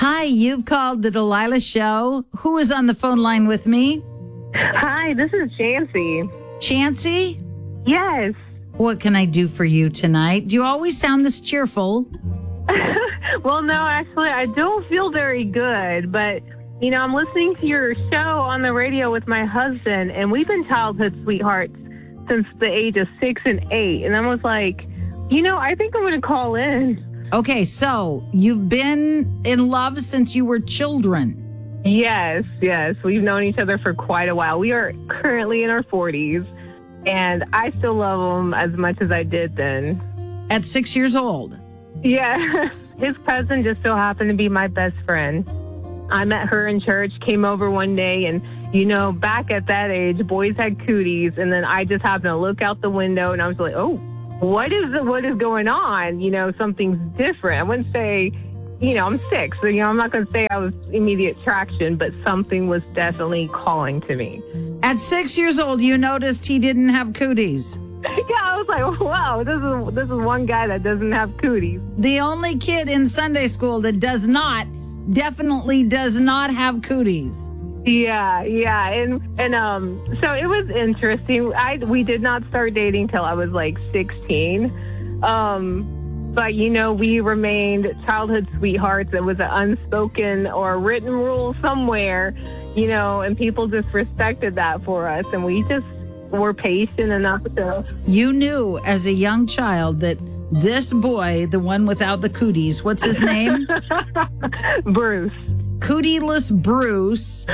Hi, you've called the Delilah Show. Who is on the phone line with me? Hi, this is Chancy. Chancy? Yes. What can I do for you tonight? Do you always sound this cheerful? Well, no, actually, I don't feel very good, but, I'm listening to your show on the radio with my husband, and we've been childhood sweethearts since the age of 6 and 8, and I was like, I think I'm going to call in. Okay, so you've been in love since you were children. Yes. We've known each other for quite a while. We are currently in our 40s, and I still love him as much as I did then. At 6 years old? Yeah. His cousin just so happened to be my best friend. I met her in church, came over one day, and, back at that age, boys had cooties, and then I just happened to look out the window, and I was like, oh, what is going on? Something's different. I wouldn't say, I'm 6, so, I'm not going to say I was immediate attraction, but something was definitely calling to me. At 6 years old, you noticed he didn't have cooties. Yeah, I was like, wow, this is one guy that doesn't have cooties. The only kid in Sunday school that definitely does not have cooties. Yeah, and so it was interesting. We did not start dating till I was like 16. But we remained childhood sweethearts. It was an unspoken or a written rule somewhere, and people just respected that for us, and we just were patient enough to. You knew as a young child that this boy, the one without the cooties, what's his name? Bruce. Cootieless Bruce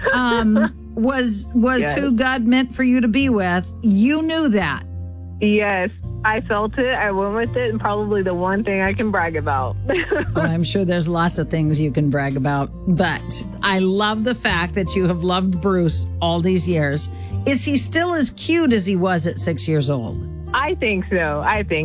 was yes. Who God meant for you to be with. You knew that. Yes, I felt it. I went with it, and probably the one thing I can brag about. I'm sure there's lots of things you can brag about, but I love the fact that you have loved Bruce all these years. Is he still as cute as he was at 6 years old? I think so.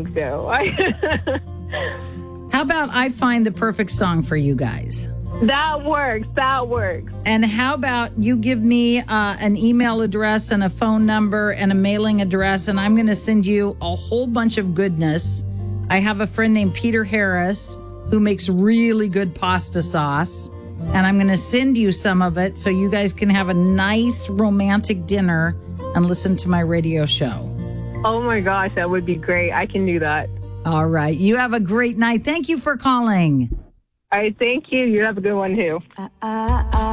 How about I find the perfect song for you guys? That works. And how about you give me an email address and a phone number and a mailing address, and I'm going to send you a whole bunch of goodness. I have a friend named Peter Harris who makes really good pasta sauce, and I'm going to send you some of it so you guys can have a nice romantic dinner and listen to my radio show. Oh, my gosh, that would be great. I can do that. All right. You have a great night. Thank you for calling. All right, thank you. You have a good one, too.